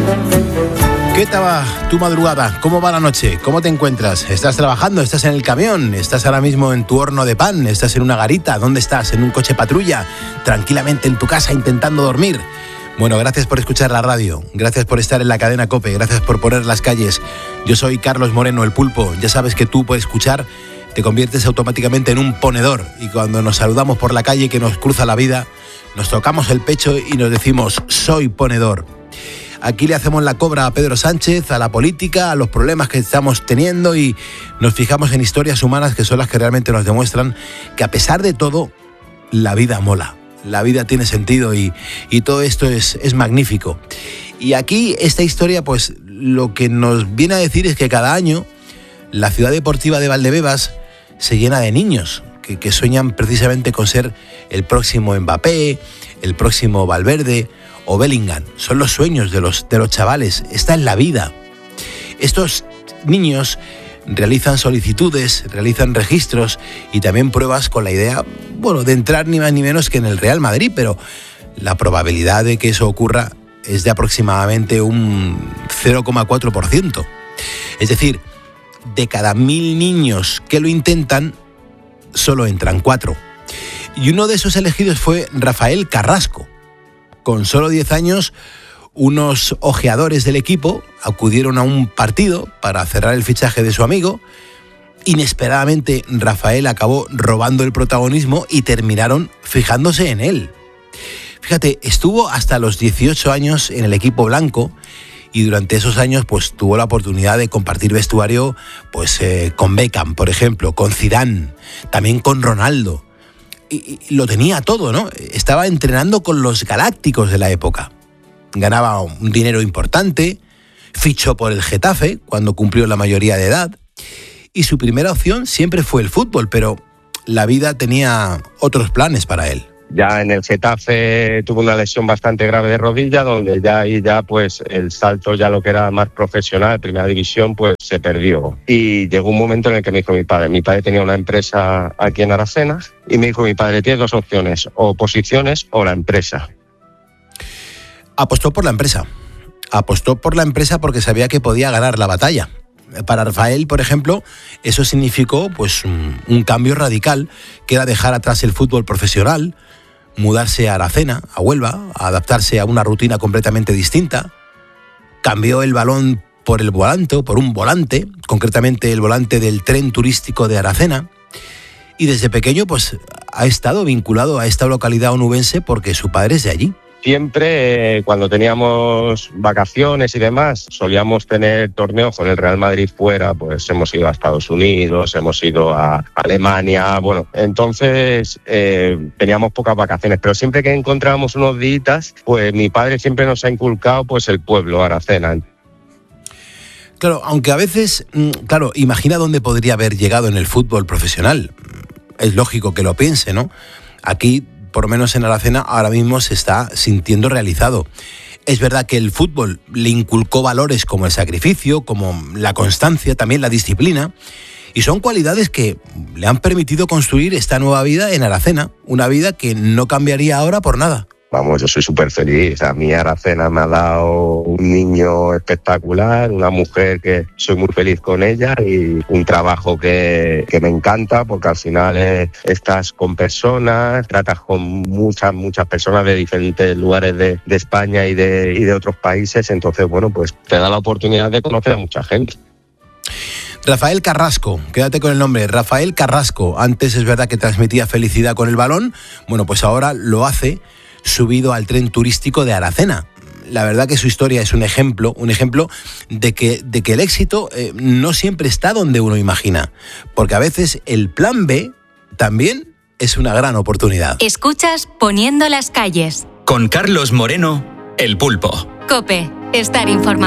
¿Qué tal va tu madrugada? ¿Cómo va la noche? ¿Cómo te encuentras? ¿Estás trabajando? ¿Estás en el camión? ¿Estás ahora mismo en tu horno de pan? ¿Estás en una garita? ¿Dónde estás? ¿En un coche patrulla? ¿Tranquilamente en tu casa intentando dormir? Bueno, gracias por escuchar la radio, gracias por estar en la cadena COPE, gracias por poner las calles. Yo soy Carlos Moreno, el Pulpo. Ya sabes que tú, por escuchar, te conviertes automáticamente en un ponedor. Y cuando nos saludamos por la calle que nos cruza la vida, nos tocamos el pecho y nos decimos, soy ponedor. Aquí le hacemos la cobra a Pedro Sánchez, a la política, a los problemas que estamos teniendo y nos fijamos en historias humanas que son las que realmente nos demuestran que a pesar de todo, la vida mola, la vida tiene sentido y todo esto es magnífico. Y aquí esta historia pues lo que nos viene a decir es que cada año la ciudad deportiva de Valdebebas se llena de niños que sueñan precisamente con ser el próximo Mbappé, el próximo Valverde o Bellingham. Son los sueños de los chavales. Esta es la vida. Estos niños realizan solicitudes, realizan registros y también pruebas con la idea, bueno, de entrar ni más ni menos que en el Real Madrid, pero la probabilidad de que eso ocurra es de aproximadamente un 0,4%. Es decir, de cada 1000 niños que lo intentan, solo entran 4. Y uno de esos elegidos fue Rafael Carrasco. Con solo 10 años, unos ojeadores del equipo acudieron a un partido para cerrar el fichaje de su amigo. Inesperadamente, Rafael acabó robando el protagonismo y terminaron fijándose en él. Fíjate, estuvo hasta los 18 años en el equipo blanco y durante esos años pues tuvo la oportunidad de compartir vestuario pues con Beckham, por ejemplo, con Zidane, también con Ronaldo. Y lo tenía todo, ¿no? Estaba entrenando con los galácticos de la época. Ganaba un dinero importante, fichó por el Getafe cuando cumplió la mayoría de edad y su primera opción siempre fue el fútbol, pero la vida tenía otros planes para él. Ya en el Getafe tuvo una lesión bastante grave de rodilla, donde ya pues el salto ya lo que era más profesional, primera división, pues se perdió. Y llegó un momento en el que me dijo mi padre tenía una empresa aquí en Aracena, y me dijo mi padre, tienes dos opciones, o posiciones o la empresa. Apostó por la empresa porque sabía que podía ganar la batalla. Para Rafael, por ejemplo, eso significó pues un cambio radical, que era dejar atrás el fútbol profesional, mudarse a Aracena, a Huelva, a adaptarse a una rutina completamente distinta. Cambió el balón por un volante, concretamente el volante del tren turístico de Aracena. Y desde pequeño pues ha estado vinculado a esta localidad onubense porque su padre es de allí. Siempre, cuando teníamos vacaciones y demás, solíamos tener torneos con el Real Madrid fuera, pues hemos ido a Estados Unidos, hemos ido a Alemania, bueno, entonces teníamos pocas vacaciones, pero siempre que encontrábamos unos días, pues mi padre siempre nos ha inculcado pues el pueblo, Aracena. Claro, aunque a veces, imagina dónde podría haber llegado en el fútbol profesional. Es lógico que lo piense, ¿no? Aquí, por lo menos en Aracena, ahora mismo se está sintiendo realizado. Es verdad que el fútbol le inculcó valores como el sacrificio, como la constancia, también la disciplina, y son cualidades que le han permitido construir esta nueva vida en Aracena, una vida que no cambiaría ahora por nada. Vamos, yo soy súper feliz. A mí Aracena me ha dado un niño espectacular, una mujer que soy muy feliz con ella y un trabajo que me encanta porque al final estás con personas, tratas con muchas personas de diferentes lugares de España y de otros países. Entonces, bueno, pues te da la oportunidad de conocer a mucha gente. Rafael Carrasco, quédate con el nombre, Rafael Carrasco. Antes es verdad que transmitía felicidad con el balón, bueno, pues ahora lo hace subido al tren turístico de Aracena. La verdad que su historia es un ejemplo de que el éxito no siempre está donde uno imagina, porque a veces el plan B también es una gran oportunidad. Escuchas Poniendo las calles. Con Carlos Moreno, el Pulpo. COPE, estar informado.